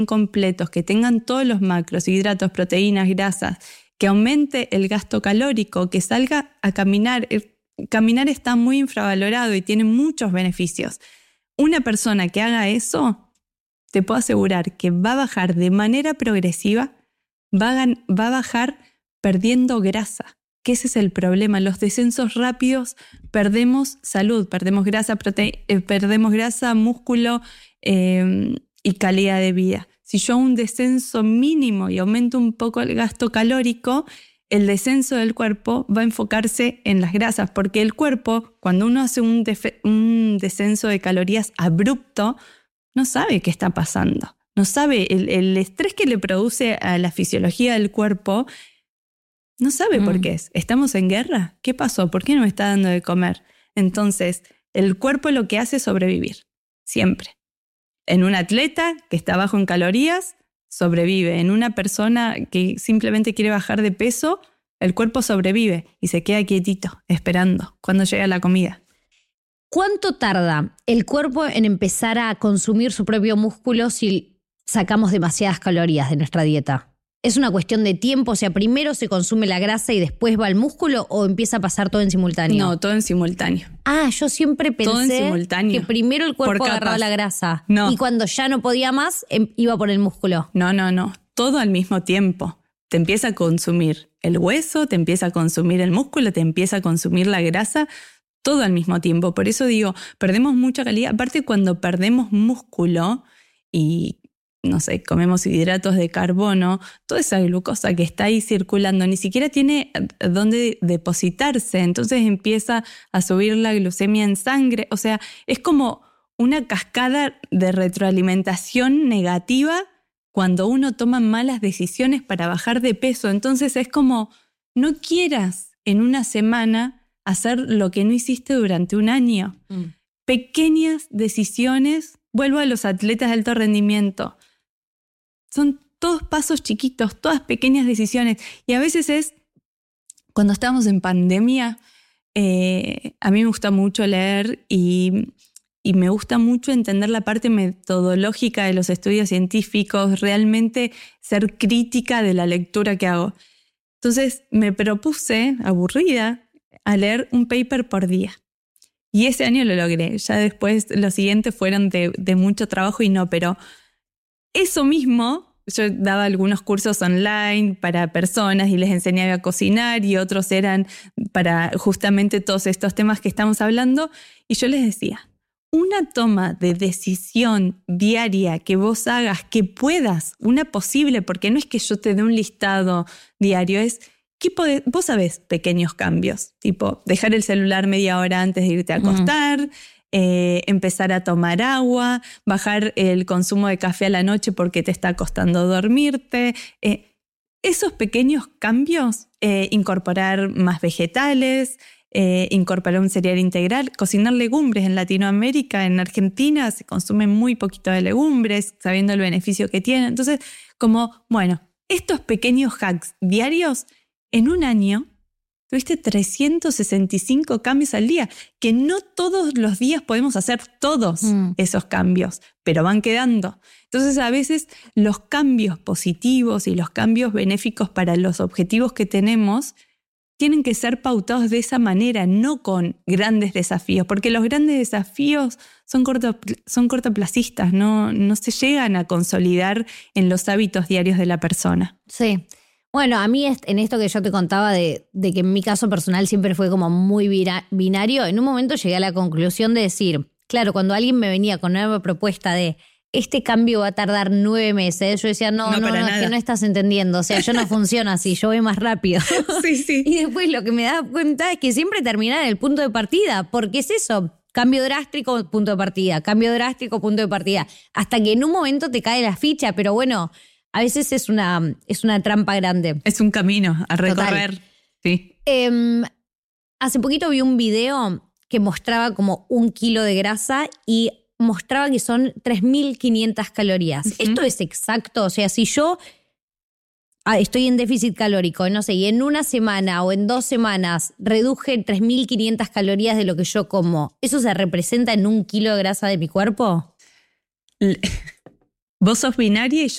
completos, que tengan todos los macros, hidratos, proteínas, grasas, que aumente el gasto calórico, que salga a caminar. Caminar está muy infravalorado y tiene muchos beneficios. Una persona que haga eso, te puedo asegurar que va a bajar de manera progresiva, va a bajar perdiendo grasa, que ese es el problema. Los descensos rápidos perdemos salud, perdemos grasa, músculo y calidad de vida. Si yo hago un descenso mínimo y aumento un poco el gasto calórico, el descenso del cuerpo va a enfocarse en las grasas, porque el cuerpo, cuando uno hace un descenso de calorías abrupto, no sabe qué está pasando. No sabe, el estrés que le produce a la fisiología del cuerpo, no sabe por qué es. ¿Estamos en guerra? ¿Qué pasó? ¿Por qué no me está dando de comer? Entonces, el cuerpo lo que hace es sobrevivir, siempre. En un atleta que está bajo en calorías, sobrevive. En una persona que simplemente quiere bajar de peso, el cuerpo sobrevive y se queda quietito, esperando cuando llega la comida. ¿Cuánto tarda el cuerpo en empezar a consumir su propio músculo si sacamos demasiadas calorías de nuestra dieta? ¿Es una cuestión de tiempo? O sea, primero se consume la grasa y después va al músculo, ¿o empieza a pasar todo en simultáneo? No, todo en simultáneo. Yo siempre pensé que primero el cuerpo agarraba la grasa. No. Y cuando ya no podía más, iba por el músculo. No. Todo al mismo tiempo. Te empieza a consumir el hueso, te empieza a consumir el músculo, te empieza a consumir la grasa, todo al mismo tiempo. Por eso digo, perdemos mucha calidad. Aparte, cuando perdemos músculo y comemos hidratos de carbono, toda esa glucosa que está ahí circulando ni siquiera tiene dónde depositarse, entonces empieza a subir la glucemia en sangre. O sea, es como una cascada de retroalimentación negativa cuando uno toma malas decisiones para bajar de peso. Entonces es como, no quieras en una semana hacer lo que no hiciste durante un año. Pequeñas decisiones, vuelvo a los atletas de alto rendimiento. Son todos pasos chiquitos, todas pequeñas decisiones. Y a veces cuando estamos en pandemia, a mí me gusta mucho leer y me gusta mucho entender la parte metodológica de los estudios científicos, realmente ser crítica de la lectura que hago. Entonces me propuse, aburrida, a leer un paper por día. Y ese año lo logré. Ya después los siguientes fueron de mucho trabajo pero eso mismo, yo daba algunos cursos online para personas y les enseñaba a cocinar, y otros eran para justamente todos estos temas que estamos hablando, y yo les decía, una toma de decisión diaria que vos hagas, que puedas, una posible, porque no es que yo te dé un listado diario, es que vos sabés pequeños cambios, tipo dejar el celular media hora antes de irte a acostar, empezar a tomar agua, bajar el consumo de café a la noche porque te está costando dormirte. Esos pequeños cambios, incorporar más vegetales, incorporar un cereal integral, cocinar legumbres. En Latinoamérica, en Argentina, se consume muy poquito de legumbres, sabiendo el beneficio que tienen. Entonces, estos pequeños hacks diarios, en un año tuviste 365 cambios al día, que no todos los días podemos hacer todos esos cambios, pero van quedando. Entonces, a veces los cambios positivos y los cambios benéficos para los objetivos que tenemos tienen que ser pautados de esa manera, no con grandes desafíos, porque los grandes desafíos son cortoplacistas, no se llegan a consolidar en los hábitos diarios de la persona. Sí. Bueno, a mí en esto que yo te contaba de que en mi caso personal siempre fue como muy binario, en un momento llegué a la conclusión de decir, claro, cuando alguien me venía con una nueva propuesta de este cambio va a tardar 9 meses, yo decía, no, es que no estás entendiendo, o sea, yo no funciono así, yo voy más rápido. Sí. Y después lo que me daba cuenta es que siempre terminaba en el punto de partida, porque es eso, cambio drástico, punto de partida, cambio drástico, punto de partida, hasta que en un momento te cae la ficha, pero bueno, a veces es una trampa grande. Es un camino a recorrer. Total. Sí. Hace poquito vi un video que mostraba como 1 kilo de grasa y mostraba que son 3.500 calorías. Uh-huh. ¿Esto es exacto? O sea, si yo estoy en déficit calórico, no sé, y en una semana o en 2 semanas reduje 3.500 calorías de lo que yo como, ¿eso se representa en 1 kilo de grasa de mi cuerpo? Vos sos binaria y yo